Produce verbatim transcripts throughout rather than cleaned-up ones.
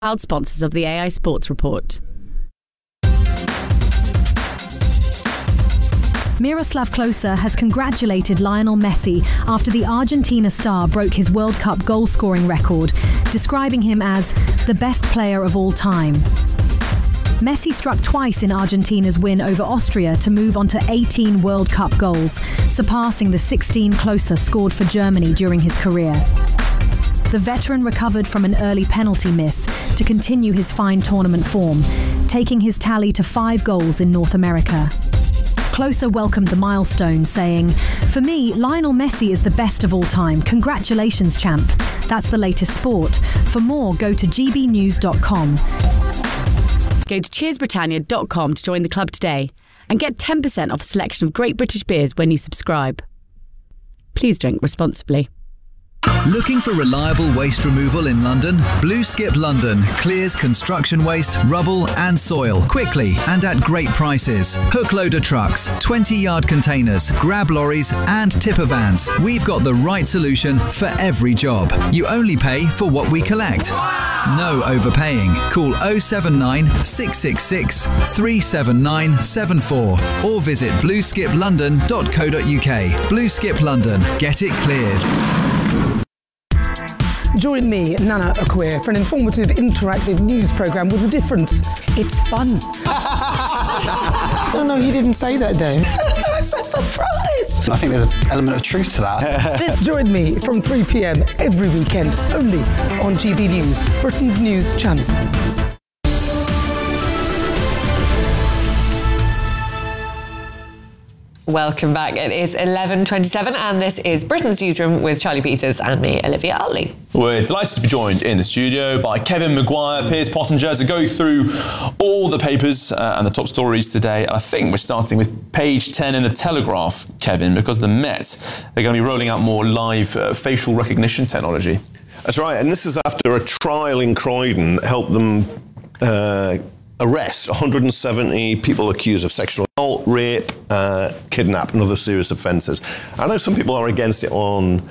Proud sponsors of the A I Sports Report. Miroslav Klose has congratulated Lionel Messi after the Argentina star broke his World Cup goal-scoring record, describing him as the best player of all time. Messi struck twice in Argentina's win over Austria to move on to eighteen World Cup goals, surpassing the sixteen Klose scored for Germany during his career. The veteran recovered from an early penalty miss to continue his fine tournament form, taking his tally to five goals in North America. Klose welcomed the milestone, saying, "For me, Lionel Messi is the best of all time. Congratulations, champ." That's the latest sport. For more, go to g b news dot com. Go to cheers britannia dot com to join the club today and get ten percent off a selection of great British beers when you subscribe. Please drink responsibly. Looking for reliable waste removal in London? Blue Skip London clears construction waste, rubble and soil quickly and at great prices. Hook loader trucks, twenty yard containers, grab lorries and tipper vans. We've got the right solution for every job. You only pay for what we collect. No overpaying. Call oh seven nine, six six six, three seven nine seven four or visit blue skip london dot co dot uk. Blue Skip London. Get it cleared. Join me, Nana Akweer, for an informative, interactive news programme with a difference. It's fun. No, no, you didn't say that, Dave. I'm so surprised. I think there's an element of truth to that. Join me from three p m every weekend, only on G B News, Britain's news channel. Welcome back. It is eleven twenty-seven and this is Britain's Newsroom with Charlie Peters and me, Olivia Hartley. We're delighted to be joined in the studio by Kevin Maguire, Piers Pottinger, to go through all the papers uh, and the top stories today. And I think we're starting with page ten in the Telegraph, Kevin, because the Met, they're going to be rolling out more live uh, facial recognition technology. That's right, and this is after a trial in Croydon helped them uh, arrest one hundred seventy people accused of sexual assault, rape, uh, kidnap and other serious offences. I know some people are against it on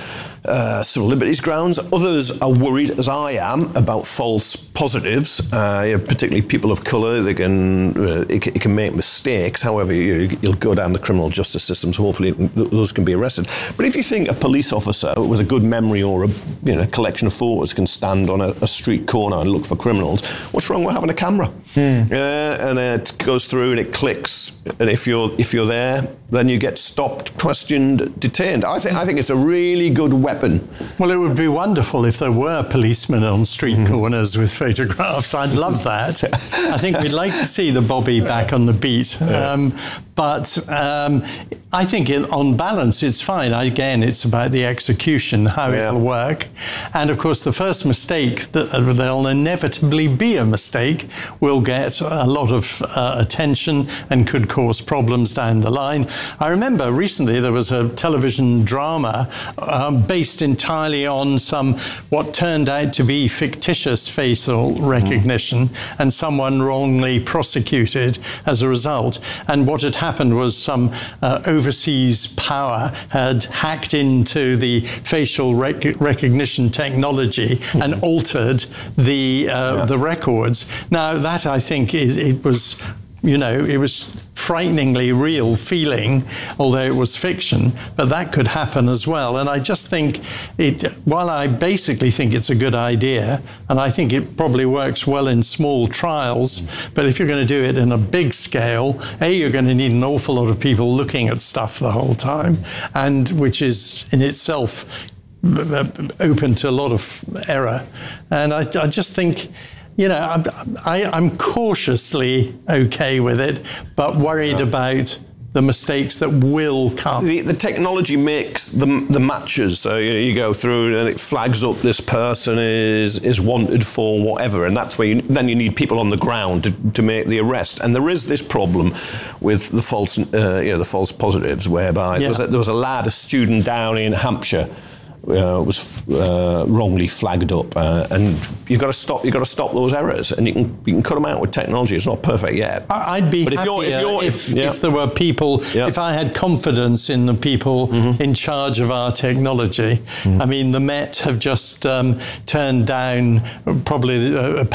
uh, civil liberties grounds. Others are worried, as I am, about false positives, uh, particularly people of colour. They can uh, it, it can make mistakes. However, you, you'll go down the criminal justice system, so hopefully those can be arrested. But if you think a police officer with a good memory or a you know, collection of photos can stand on a, a street corner and look for criminals, what's wrong with having a camera? Hmm. Uh, and it goes through and it clicks, and if you're if you're there, then you get stopped, questioned, detained. I think I think it's a really good weapon. Well, it would be wonderful if there were policemen on street mm-hmm. corners with photographs. I'd love that. I think we'd like to see the Bobby back on the beat. Um, but um, I think it, on balance, it's fine. Again, it's about the execution, how yeah. it'll work. And of course, the first mistake, that there'll inevitably be a mistake, will get a lot of uh, attention and could cause problems down the line. I remember recently there was a television drama um, based entirely on some what turned out to be fictitious facial recognition mm. and someone wrongly prosecuted as a result. And what had happened was some uh, overseas power had hacked into the facial rec- recognition technology and altered the uh, yeah. the records. Now that I think is it was, you know, it was frighteningly real feeling, although it was fiction, but that could happen as well. And I just think it, while I basically think it's a good idea, and I think it probably works well in small trials, but if you're going to do it in a big scale, A, you're going to need an awful lot of people looking at stuff the whole time, and which is in itself open to a lot of error. And I, I just think, you know, I'm, I, I'm cautiously okay with it, but worried about the mistakes that will come. The, the technology makes the, the matches. So you, you go through and it flags up this person is is wanted for whatever, and that's where you, then you need people on the ground to, to make the arrest. And there is this problem with the false, uh, you know, the false positives, whereby yeah. there, was a, there was a lad, a student down in Hampshire, uh, was uh, wrongly flagged up, uh, and you've got to stop. You've got to stop those errors, and you can you can cut them out with technology. It's not perfect yet. I'd be but happier if, you're, if, you're, if, if, yeah. if there were people, yeah. if I had confidence in the people mm-hmm. in charge of our technology. Mm-hmm. I mean, the Met have just um, turned down probably a, a